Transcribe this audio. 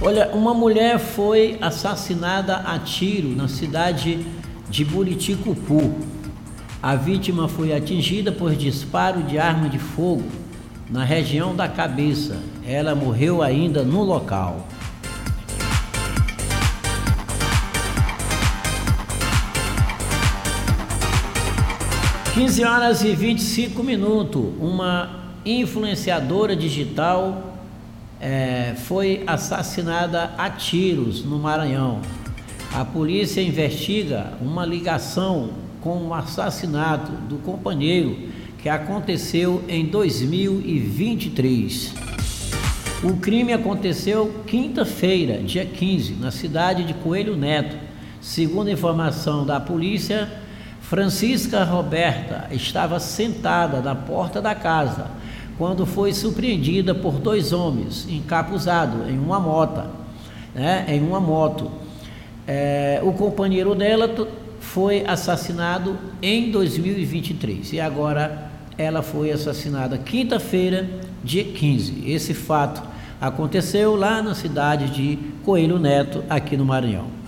Olha, uma mulher foi assassinada a tiro na cidade de Buriticupu. A vítima foi atingida por disparo de arma de fogo na região da cabeça. Ela morreu ainda no local. (15h25). Uma influenciadora digital foi assassinada a tiros no Maranhão. A polícia investiga uma ligação com o assassinato do companheiro que aconteceu em 2023. O crime aconteceu quinta-feira, dia 15, na cidade de Coelho Neto. Segundo informação da polícia, Francisca Roberta estava sentada na porta da casa quando foi surpreendida por dois homens encapuzados em uma moto. O companheiro dela foi assassinado em 2023 e agora ela foi assassinada quinta-feira, dia 15. Esse fato aconteceu lá na cidade de Coelho Neto, aqui no Maranhão.